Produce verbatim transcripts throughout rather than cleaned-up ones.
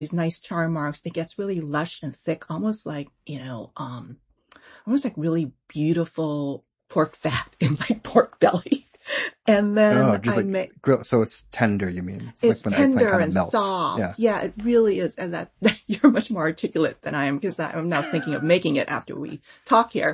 these nice char marks. It gets really lush and thick, almost like, you know, um, almost like really beautiful pork fat in my pork belly. And Oh, then just I like make, grill. So it's tender, you mean? it's Like when the eggplant tender kind of and melts. soft. Yeah. Yeah, it really is. And that, you're much more articulate than I am because I'm now thinking of making it after we talk here.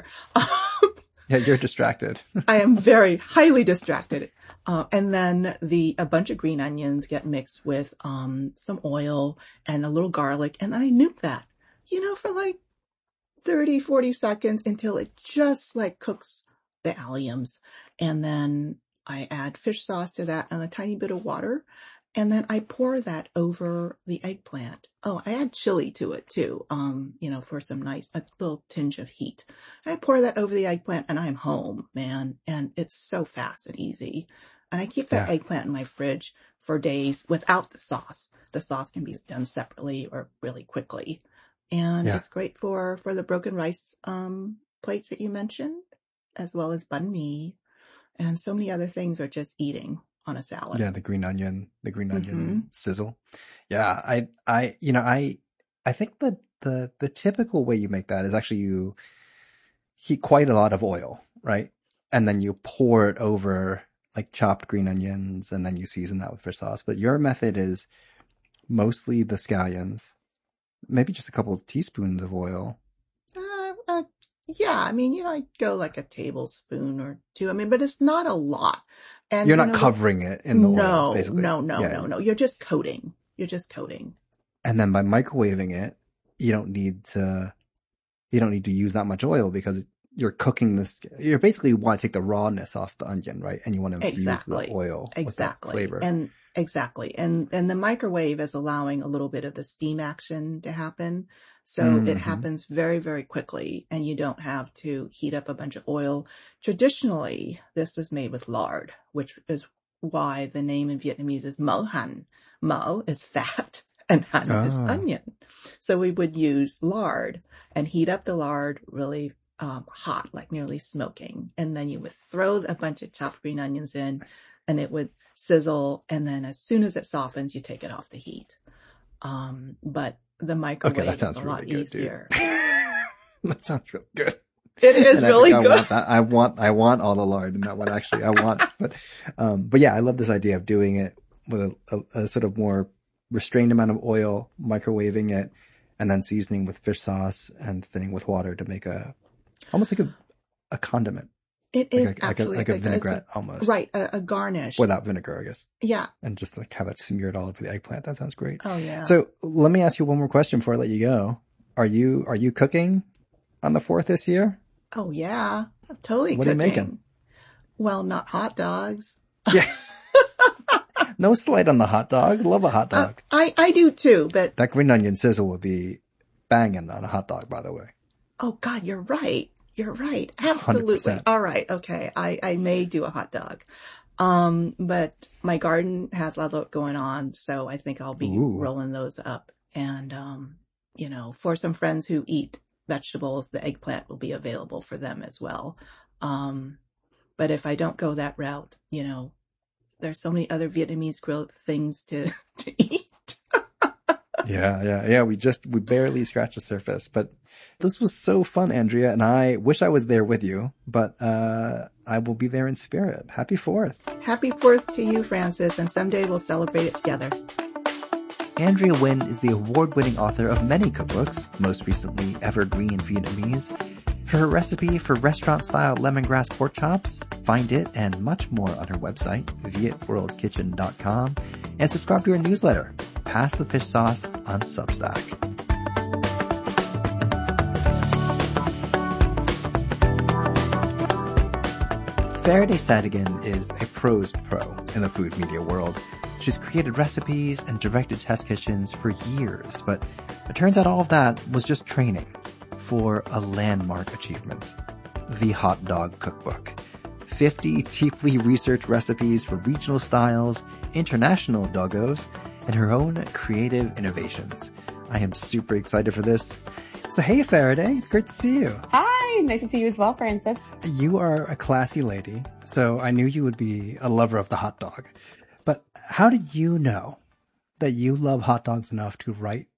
Yeah, you're distracted. I am very highly distracted. Uh, and then the, a bunch of green onions get mixed with, um, some oil and a little garlic. And then I nuke that, you know, for like thirty, forty seconds until it just like cooks the alliums. And then I add fish sauce to that and a tiny bit of water. And then I pour that over the eggplant. Oh, I add chili to it too, um, you know, for some nice, a little tinge of heat. I pour that over the eggplant and I'm home, man. And it's so fast and easy. And I keep that Yeah. eggplant in my fridge for days without the sauce. The sauce can be done separately or really quickly. And Yeah. it's great for, for the broken rice, um, plates that you mentioned, as well as banh mi. And so many other things are just eating on a salad. Yeah, the green onion, the green onion Mm-hmm. sizzle. Yeah, I, I, you know, I, I think that the the typical way you make that is actually you heat quite a lot of oil, right? And then you pour it over like chopped green onions, and then you season that with fish sauce. But your method is mostly the scallions, maybe just a couple of teaspoons of oil. Uh, uh, yeah, I mean, you know, I go like a tablespoon or two. I mean, but it's not a lot. And You're you not know, covering it in the no, oil, basically. no, no, Yeah. no, no. You're just coating. You're just coating. And then by microwaving it, you don't need to, you don't need to use that much oil because you're cooking this. You basically want to take the rawness off the onion, right? And you want to infuse Exactly. the oil with that Exactly. flavor. And exactly. And, and the microwave is allowing a little bit of the steam action to happen. So Mhm. it happens very, very quickly and you don't have to heat up a bunch of oil. Traditionally, this was made with lard, which is why the name in Vietnamese is mo han. Mo is fat and han is Oh. onion. So we would use lard and heat up the lard really um, hot, like nearly smoking. And then you would throw a bunch of chopped green onions in and it would sizzle. And then as soon as it softens, you take it off the heat. Um, but the microwave Okay, that is sounds a really lot good, easier. dude. That sounds real good. It is And I really think good. I want that. I want, I want all the lard in that one. Actually, I want, but, um, but yeah, I love this idea of doing it with a, a, a sort of more restrained amount of oil, microwaving it, and then seasoning with fish sauce and thinning with water to make a, almost like a, a condiment. It Like is a, like a, actually like a it's vinaigrette a- almost. right, a, a garnish. Without vinegar, I guess. Yeah. And just like have it smeared all over the eggplant. That sounds great. Oh yeah. So let me ask you one more question before I let you go. Are you, are you cooking on the fourth this year? Oh yeah. I'm totally What are cooking. you making? Well, not hot dogs. Yeah. No slight on the hot dog. Love a hot Uh, dog. I, I do too, but That green onion sizzle would be banging on a hot dog, by the way. oh God, you're right. You're right. Absolutely. one hundred percent. All right. Okay. I, I may do a hot dog. Um, but my garden has a lot going on. So I think I'll be Ooh. rolling those up. And, um, you know, for some friends who eat vegetables, the eggplant will be available for them as well. Um, but if I don't go that route, you know, there's so many other Vietnamese grilled things to, to eat. Yeah, yeah, yeah. We just, we barely scratched the surface, but this was so fun, Andrea. And I wish I was there with you, but, uh, I will be there in spirit. Happy fourth. Happy fourth to you, Francis. And someday we'll celebrate it together. Andrea Nguyen is the award-winning author of many cookbooks, most recently Evergreen Vietnamese. For her recipe for restaurant-style lemongrass pork chops, find it and much more on her website, viet world kitchen dot com, and subscribe to her newsletter, Pass the Fish Sauce, on Substack. Faraday Sadigan is a pros pro in the food media world. She's created recipes and directed test kitchens for years, but it turns out all of that was just training for a landmark achievement, the Hot Dog Cookbook. fifty deeply researched recipes for regional styles, international doggos, and her own creative innovations. I am super excited for this. So hey, Faraday, it's great to see you. Hi, nice to see you as well, Francis. You are a classy lady, so I knew you would be a lover of the hot dog. But how did you know that you love hot dogs enough to write